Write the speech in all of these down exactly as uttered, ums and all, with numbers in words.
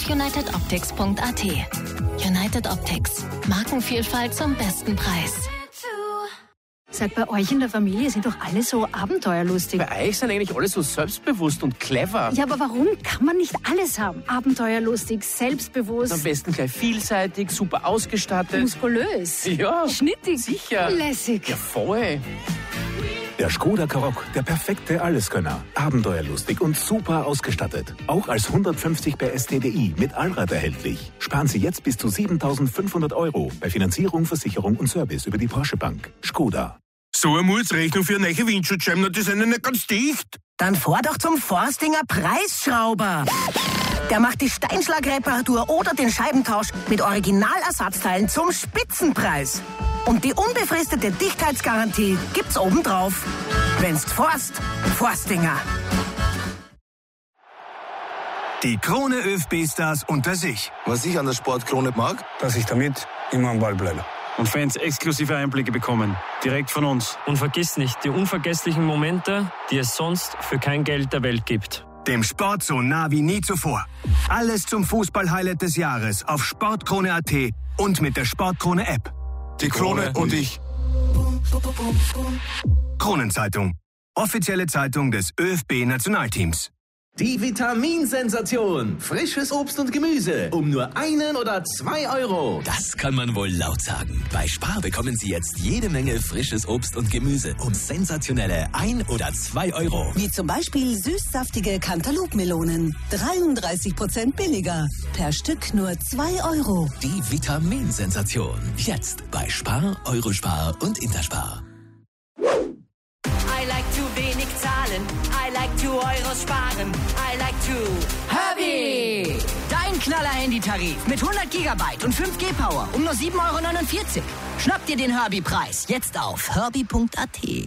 united optics punkt a t. United Optics. Markenvielfalt zum besten Preis. Sag, bei euch in der Familie sind doch alle so abenteuerlustig. Bei euch sind eigentlich alle so selbstbewusst und clever. Ja, aber warum kann man nicht alles haben? Abenteuerlustig, selbstbewusst. Am besten gleich vielseitig, super ausgestattet. Muskulös. Ja. Schnittig. Sicher. Lässig. Ja, voll. Der Skoda Karoq, der perfekte Alleskönner. Abenteuerlustig und super ausgestattet. Auch als hundertfünfzig P S T D I mit Allrad erhältlich. Sparen Sie jetzt bis zu siebentausendfünfhundert Euro bei Finanzierung, Versicherung und Service über die Porsche Bank. Skoda. So eine Mutsrechnung für eine neue Windschutzscheiben, die sind ja nicht ganz dicht. Dann fahr doch zum Forstinger Preisschrauber. Der macht die Steinschlagreparatur oder den Scheibentausch mit Originalersatzteilen zum Spitzenpreis. Und die unbefristete Dichtheitsgarantie gibt's obendrauf. Wenn's forst, Forstinger. Die Krone ÖFB-Stars unter sich. Was ich an der Sportkrone mag, dass ich damit immer am Ball bleibe. Und Fans exklusive Einblicke bekommen. Direkt von uns. Und vergiss nicht, die unvergesslichen Momente, die es sonst für kein Geld der Welt gibt. Dem Sport so nah wie nie zuvor. Alles zum Fußball-Highlight des Jahres auf sportkrone punkt a t und mit der Sportkrone-App. die Krone und ich. Kronenzeitung. Offizielle Zeitung des ÖFB-Nationalteams. Die Vitaminsensation. Frisches Obst und Gemüse. Um nur einen oder zwei Euro. Das kann man wohl laut sagen. Bei Spar bekommen Sie jetzt jede Menge frisches Obst und Gemüse um sensationelle ein oder zwei Euro. Wie zum Beispiel süßsaftige Cantaloupe-Melonen. dreiunddreißig Prozent billiger. Per Stück nur zwei Euro. Die Vitaminsensation. Jetzt bei Spar, Eurospar und Interspar. I like to wenig zahlen. I like to Euros sparen. I like to Herbie! Dein Knaller-Handy-Tarif mit hundert Gigabyte und fünf G Power um nur sieben Euro neunundvierzig. Schnapp dir den Herbie-Preis jetzt auf herbie punkt a t.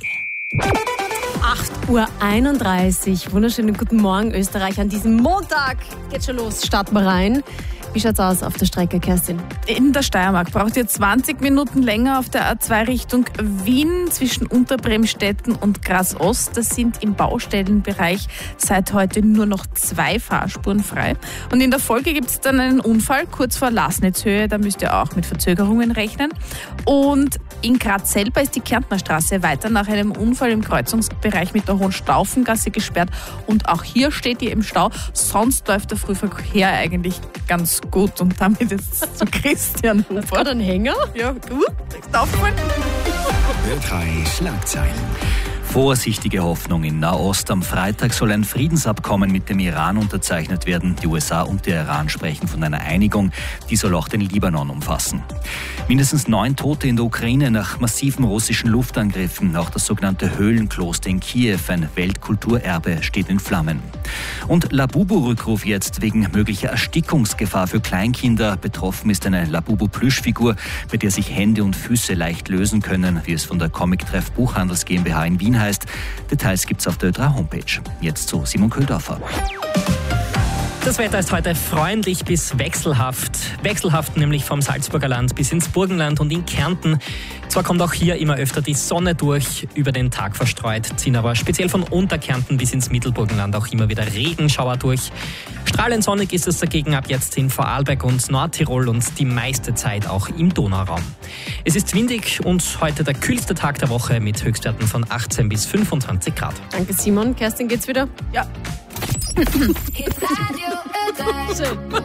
acht Uhr einunddreißig. Wunderschönen guten Morgen, Österreich. An diesem Montag geht schon los. Starten wir rein. Wie schaut's aus auf der Strecke, Kerstin? In der Steiermark braucht ihr zwanzig Minuten länger auf der A zwei Richtung Wien zwischen Unterbremstetten und Graz-Ost. Das sind im Baustellenbereich seit heute nur noch zwei Fahrspuren frei. Und in der Folge gibt es dann einen Unfall kurz vor Lasnitzhöhe. Da müsst ihr auch mit Verzögerungen rechnen. Und in Graz selber ist die Kärntner Straße weiter nach einem Unfall im Kreuzungsbereich mit der Hohenstaufengasse gesperrt. Und auch hier steht ihr im Stau. Sonst läuft der Frühverkehr eigentlich ganz gut. Und damit jetzt zu Christian Huber. Hat gerade einen Hänger? Ja, gut. Ist aufgefallen. Ö drei Schlagzeilen. Vorsichtige Hoffnung in Nahost. Am Freitag soll ein Friedensabkommen mit dem Iran unterzeichnet werden. Die U S A und der Iran sprechen von einer Einigung. Die soll auch den Libanon umfassen. Mindestens neun Tote in der Ukraine nach massiven russischen Luftangriffen. Auch das sogenannte Höhlenkloster in Kiew, ein Weltkulturerbe, steht in Flammen. Und Labubu-Rückruf jetzt wegen möglicher Erstickungsgefahr für Kleinkinder. Betroffen ist eine Labubu-Plüschfigur, bei der sich Hände und Füße leicht lösen können, wie es von der Comic-Treff Buchhandels GmbH in Wien heißt. Details gibt's auf der Ö drei Homepage. Jetzt zu Simon Köhldorfer. Das Wetter ist heute freundlich bis wechselhaft. Wechselhaft nämlich vom Salzburger Land bis ins Burgenland und in Kärnten. Zwar kommt auch hier immer öfter die Sonne durch, über den Tag verstreut, ziehen aber speziell von Unterkärnten bis ins Mittelburgenland auch immer wieder Regenschauer durch. Strahlend sonnig ist es dagegen ab jetzt in Vorarlberg und Nordtirol und die meiste Zeit auch im Donauraum. Es ist windig und heute der kühlste Tag der Woche mit Höchstwerten von achtzehn bis fünfundzwanzig Grad. Danke, Simon. Kerstin, geht's wieder? Ja. Schön.